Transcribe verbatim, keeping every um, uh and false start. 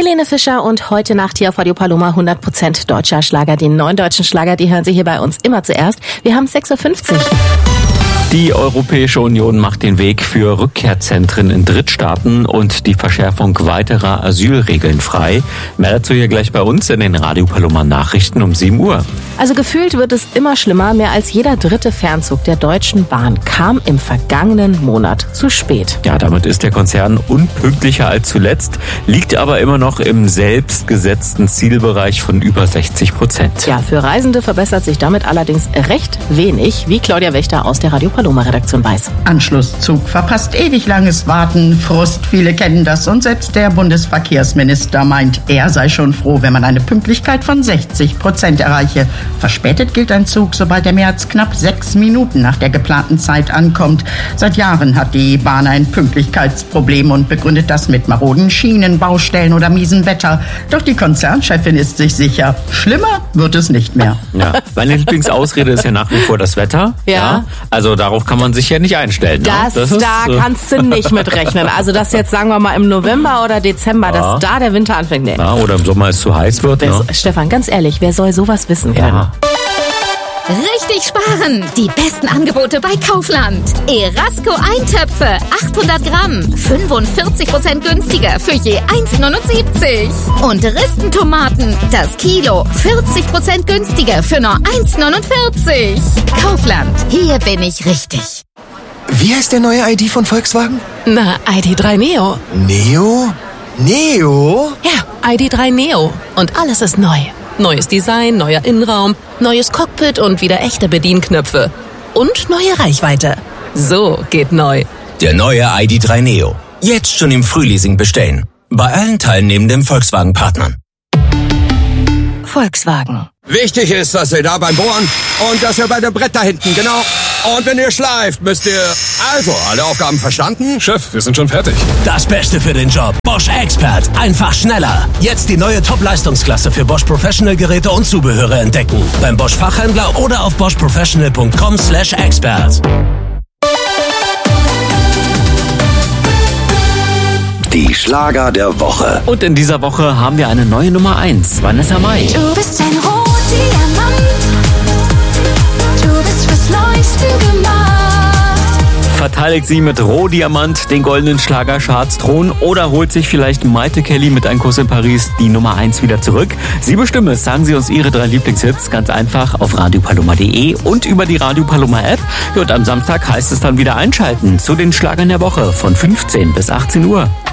Helene Fischer und heute Nacht hier auf Radio Paloma hundert Prozent deutscher Schlager. Die neuen deutschen Schlager, die hören Sie hier bei uns immer zuerst. Wir haben sechs Uhr fünfzig. Die Europäische Union macht den Weg für Rückkehrzentren in Drittstaaten und die Verschärfung weiterer Asylregeln frei. Mehr dazu hier gleich bei uns in den Radio Paloma Nachrichten um sieben Uhr. Also gefühlt wird es immer schlimmer. Mehr als jeder dritte Fernzug der Deutschen Bahn kam im vergangenen Monat zu spät. Ja, damit ist der Konzern unpünktlicher als zuletzt, liegt aber immer noch im selbstgesetzten Zielbereich von über sechzig Prozent. Ja, für Reisende verbessert sich damit allerdings recht wenig, wie Claudia Wächter aus der Radio Paloma-Redaktion weiß. Anschlusszug verpasst, ewig langes Warten, Frust, viele kennen das und selbst der Bundesverkehrsminister meint, er sei schon froh, wenn man eine Pünktlichkeit von sechzig Prozent erreiche. Verspätet gilt ein Zug, sobald er mehr als knapp sechs Minuten nach der geplanten Zeit ankommt. Seit Jahren hat die Bahn ein Pünktlichkeitsproblem und begründet das mit maroden Schienen, Baustellen oder miesem Wetter. Doch die Konzernchefin ist sich sicher, schlimmer wird es nicht mehr. Ja, meine Lieblingsausrede ist ja nach wie vor das Wetter. Ja. ja. Also darauf kann man sich ja nicht einstellen. Ne? Das, das ist, da äh, kannst du nicht mit rechnen. Also dass jetzt, sagen wir mal, im November oder Dezember, Ja. dass da der Winter anfängt. Nee. ja, oder im Sommer es zu heiß wird. Wer, Ne? Stefan, ganz ehrlich, wer soll sowas wissen können? Ja. Richtig sparen! Die besten Angebote bei Kaufland. Erasco Eintöpfe, achthundert Gramm, fünfundvierzig Prozent günstiger für je eins neunundsiebzig. Und Ristentomaten, das Kilo, vierzig Prozent günstiger für nur eins neunundvierzig. Kaufland, hier bin ich richtig. Wie heißt der neue I D von Volkswagen? Na, I D drei Neo. Neo? Neo? Ja, I D drei Neo. Und alles ist neu. Neues Design, neuer Innenraum, neues Cockpit und wieder echte Bedienknöpfe. Und neue Reichweite. So geht neu. Der neue I D drei Neo. Jetzt schon im Frühleasing bestellen. Bei allen teilnehmenden Volkswagen-Partnern. Volkswagen. Wichtig ist, dass ihr da beim Bohren und dass ihr bei dem Brett da hinten, genau. Und wenn ihr schleift, müsst ihr... Also, alle Aufgaben verstanden? Chef, wir sind schon fertig. Das Beste für den Job. Bosch Expert. Einfach schneller. Jetzt die neue Top-Leistungsklasse für Bosch Professional Geräte und Zubehöre entdecken. Beim Bosch Fachhändler oder auf bosch professional punkt com slash expert. Die Schlager der Woche. Und in dieser Woche haben wir eine neue Nummer eins, Vanessa Mai. Du bist ein Rotdiamant, du bist fürs Leuchten gemacht. Verteidigt sie mit Rohdiamant den goldenen Schlagercharts-Thron oder holt sich vielleicht Maite Kelly mit Ein Kuss in Paris die Nummer eins wieder zurück? Sie bestimmen es. Sagen Sie uns Ihre drei Lieblingshits ganz einfach auf radio paloma punkt de und über die Radio Paloma App. Und am Samstag heißt es dann wieder einschalten zu den Schlagern der Woche von fünfzehn bis achtzehn Uhr.